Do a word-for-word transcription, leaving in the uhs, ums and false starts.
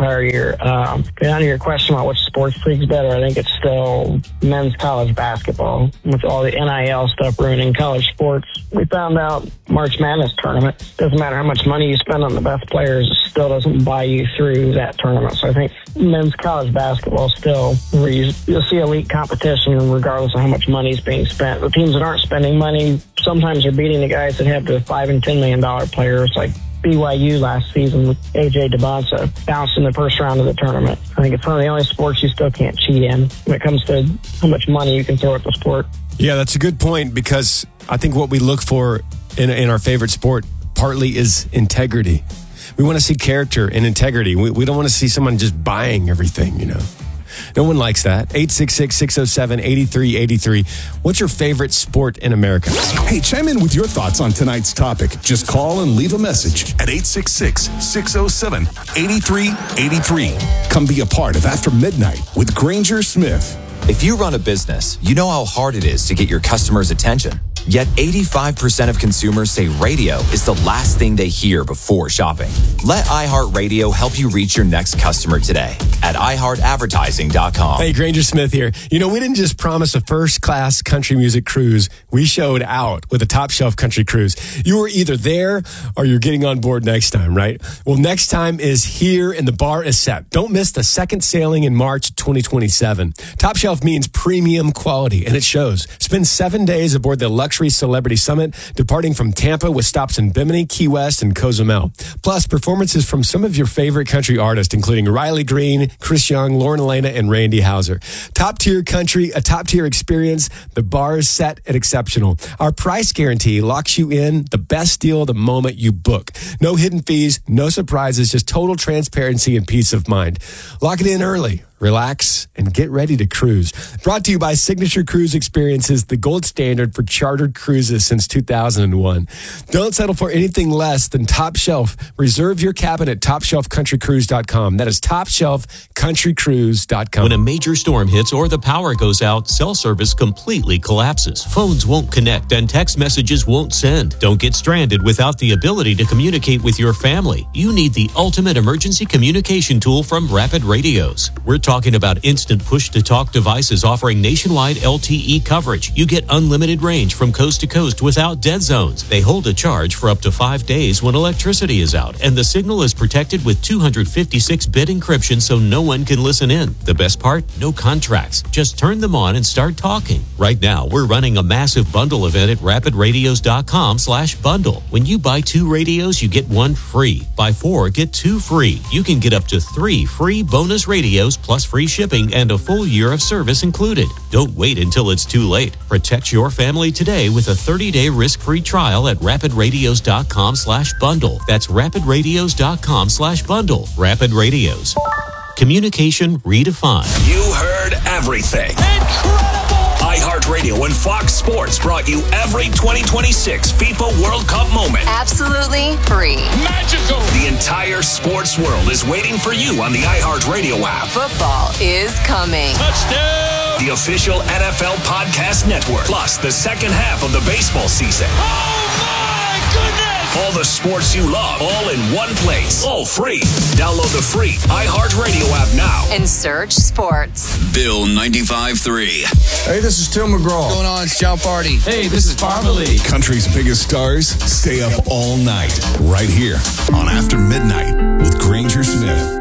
entire year. Um, down to your question about which sports league's better, I think it's still men's college basketball with all the N I L stuff ruining college sports. We found out March Madness tournament, doesn't matter how much money you spend on the best players, it still doesn't buy you through that tournament. So I think men's college basketball still, where you, you'll see elite competition regardless of how much money is being spent. The teams that aren't spending money sometimes are beating the guys that have the five and ten million dollar players, like B Y U last season with A J DeBonsa bounced in the first round of the tournament. I think it's one of the only sports you still can't cheat in when it comes to how much money you can throw at the sport. Yeah, that's a good point, because I think what we look for in, in our favorite sport partly is integrity. We want to see character and integrity. We, we don't want to see someone just buying everything, you know. No one likes that. eight six six, six oh seven, eight three eight three. What's your favorite sport in America? Hey, chime in with your thoughts on tonight's topic. Just call and leave a message at eight six six, six oh seven, eight three eight three. Come be a part of After Midnight with Granger Smith. If you run a business, you know how hard it is to get your customers' attention. Yet eighty-five percent of consumers say radio is the last thing they hear before shopping. Let iHeartRadio help you reach your next customer today at i heart advertising dot com. Hey, Granger Smith here. You know, we didn't just promise a first-class country music cruise. We showed out with a top-shelf country cruise. You were either there or you're getting on board next time, right? Well, next time is here and the bar is set. Don't miss the second sailing in March twenty twenty-seven. Top Shelf means premium quality, and it shows. Spend seven days aboard the Luxury Celebrity Summit, departing from Tampa with stops in Bimini, Key West, and Cozumel. Plus, performances from some of your favorite country artists, including Riley Green, Chris Young, Lauren Elena, and Randy Houser. Top-tier country, a top-tier experience. The bar is set and exceptional. Our price guarantee locks you in the best deal the moment you book. No hidden fees, no surprises, just total transparency and peace of mind. Lock it in early. Relax, and get ready to cruise. Brought to you by Signature Cruise Experiences, the gold standard for chartered cruises since two thousand one. Don't settle for anything less than Top Shelf. Reserve your cabin at top shelf country cruise dot com. That is top shelf country cruise dot com. When a major storm hits or the power goes out, cell service completely collapses. Phones won't connect and text messages won't send. Don't get stranded without the ability to communicate with your family. You need the ultimate emergency communication tool from Rapid Radios. We're talking Talking about instant push-to-talk devices offering nationwide L T E coverage. You get unlimited range from coast to coast without dead zones. They hold a charge for up to five days when electricity is out, and the signal is protected with two fifty-six bit encryption so no one can listen in. The best part? No contracts. Just turn them on and start talking. Right now, we're running a massive bundle event at rapid radios dot com slash bundle. When you buy two radios, you get one free. Buy four, get two free. You can get up to three free bonus radios plus free shipping and a full year of service included. Don't wait until it's too late. Protect your family today with a thirty-day risk-free trial at rapid radios dot com slash bundle. That's rapid radios dot com slash bundle. Rapid Radios. Communication redefined. You heard everything. Incredible! iHeartRadio and Fox Sports brought you every twenty twenty-six FIFA World Cup moment. Absolutely free. Magical! The entire sports world is waiting for you on the iHeartRadio app. Football is coming. Touchdown! The official N F L Podcast Network. Plus the second half of the baseball season. Oh my goodness! All the sports you love, all in one place. All free. Download the free iHeartRadio app now. And search sports. Bill ninety-five point three. Hey, this is Tim McGraw. What's going on? It's John Party. Hey, this is Barbara Lee. Country's biggest stars stay up all night right here on After Midnight with Granger Smith.